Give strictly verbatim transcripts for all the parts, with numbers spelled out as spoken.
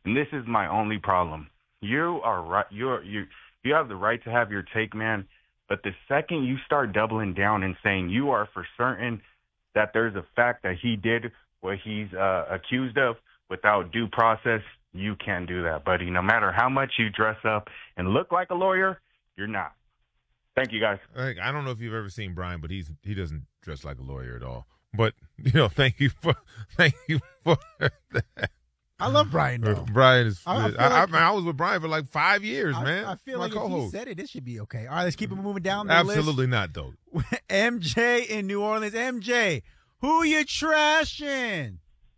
And this is my only problem. You are right. You're you. You have the right to have your take, man. But the second you start doubling down and saying you are for certain that there's a fact that he did what he's uh, accused of without due process, you can't do that, buddy. No matter how much you dress up and look like a lawyer, you're not. Thank you, guys. I don't know if you've ever seen Brian, but he's he doesn't dress like a lawyer at all. But you know, thank you for thank you for that. I love Brian, though. Brian is. I, I, I, like, I, I, I was with Brian for like five years, I, man. I feel My like co-host. if he said it, it should be okay. All right, let's keep it moving down the Absolutely list. not, though. M J in New Orleans. M J, who you trashing?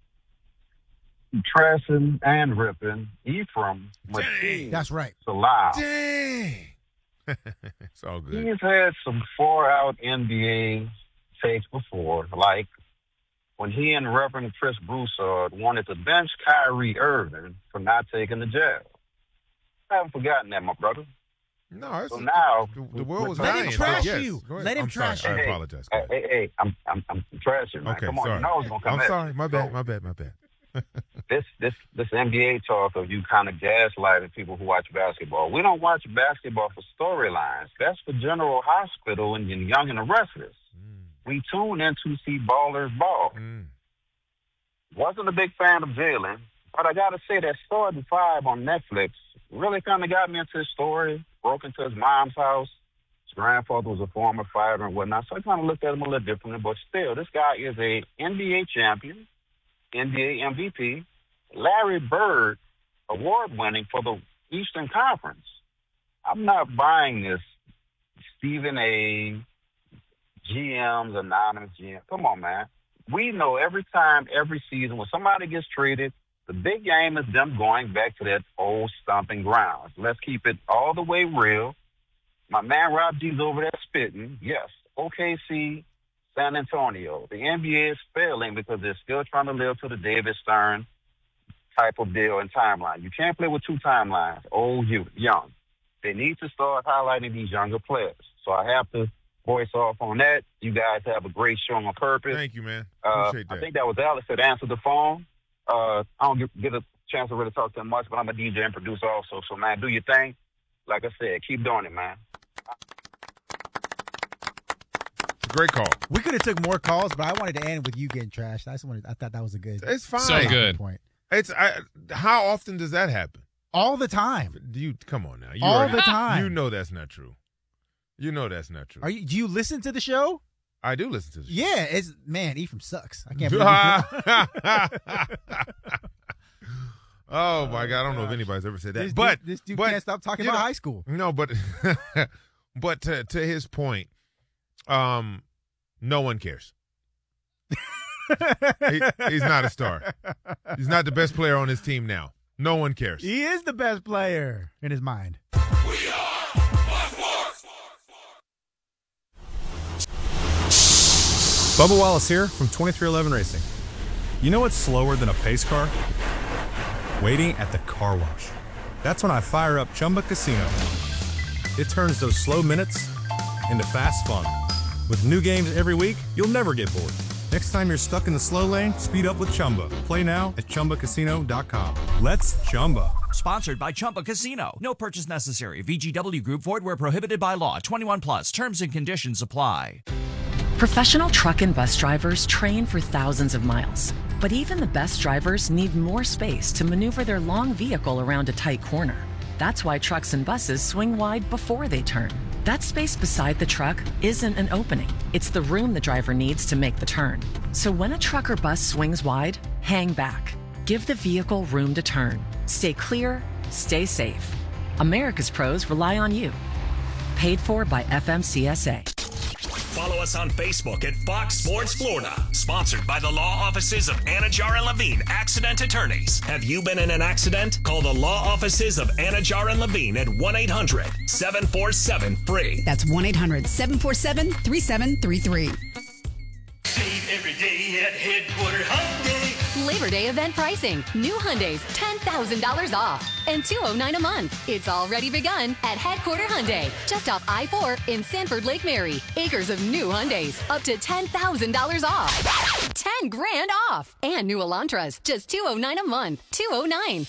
Trashing and ripping Ephraim. Dang. That's right. Salah. Dang. It's all good. He's had some far-out N B A takes before, like when he and Reverend Chris Broussard wanted to bench Kyrie Irving for not taking the jail. I haven't forgotten that, my brother. No, it's, So now, the, the world was Let dying. him trash Yes. you. Go ahead. Let him I'm trash sorry. you. I apologize. Hey, Go hey, ahead. hey, I'm, I'm, I'm trashing, man. Okay, Come on, sorry. you know it's gonna come I'm at sorry. you. My bad. So My bad. My bad. This, this, this N B A talk of you kind of gaslighting people who watch basketball. We don't watch basketball for storylines. That's for General Hospital and Young and the Restless. Mm. We tune in to see ballers ball. Mm. Wasn't a big fan of Jalen, but I got to say that Starting Five on Netflix really kind of got me into his story. Broke into his mom's house. His grandfather was a former fighter and whatnot, so I kind of looked at him a little differently. But still, this guy is a N B A champion, N B A M V P, Larry Bird award-winning for the Eastern Conference. I'm not buying this Stephen A. G Ms, anonymous G Ms. Come on, man. We know every time, every season, when somebody gets traded, the big game is them going back to that old stomping grounds. Let's keep it all the way real. My man Rob G's over there spitting. Yes, O K C, San Antonio. The N B A is failing because they're still trying to live to the David Stern type of deal and timeline. You can't play with two timelines, old, youth, young. They need to start highlighting these younger players. So I have to voice off on that. You guys have a great show on purpose. Thank you, man. Uh, Appreciate that. I think that was Alex that answered the phone. Uh, I don't get, get a chance to really talk to him much, but I'm a D J and producer also. So, man, do your thing. Like I said, keep doing it, man. Great call. We could have took more calls, but I wanted to end with you getting trashed. I just wanted. I thought that was a good. It's fine. So good. Point. It's I, how often does that happen? All the time. Do you come on now? You All already- the time. You know that's not true. You know that's not true. Are you? Do you listen to the show? I do listen to this. Yeah, it's man. Ephraim sucks. I can't believe. Oh my God! I don't know if gosh. anybody's ever said that. This but dude, this dude but, can't stop talking you about know, high school. No, but but to, to his point, um, no one cares. he, he's not a star. He's not the best player on his team now. No one cares. He is the best player in his mind. We are Fox Sports. Bubba Wallace here from twenty-three eleven Racing. You know what's slower than a pace car? Waiting at the car wash. That's when I fire up Chumba Casino. It turns those slow minutes into fast fun. With new games every week, you'll never get bored. Next time you're stuck in the slow lane, speed up with Chumba. Play now at Chumba Casino dot com. Let's Chumba. Sponsored by Chumba Casino. No purchase necessary. V G W Group. Void where prohibited by law. twenty-one plus. Terms and conditions apply. Professional truck and bus drivers train for thousands of miles. But even the best drivers need more space to maneuver their long vehicle around a tight corner. That's why trucks and buses swing wide before they turn. That space beside the truck isn't an opening. It's the room the driver needs to make the turn. So when a truck or bus swings wide, hang back. Give the vehicle room to turn. Stay clear, stay safe. America's pros rely on you. Paid for by F M C S A. Follow us on Facebook at Fox Sports Florida. Sponsored by the law offices of Anajar and Levine, accident attorneys. Have you been in an accident? Call the law offices of Anajar and Levine at one eight hundred seven four seven free. That's one eight hundred seven four seven three seven three three. Save every day at Headquarter Hyundai. Labor Day event pricing. New Hyundais, ten thousand dollars off and two hundred nine dollars a month. It's already begun at Headquarter Hyundai, just off I four in Sanford Lake Mary. Acres of new Hyundais, up to ten thousand dollars off. ten grand off. And new Elantras, just two hundred nine dollars a month. two hundred nine dollars.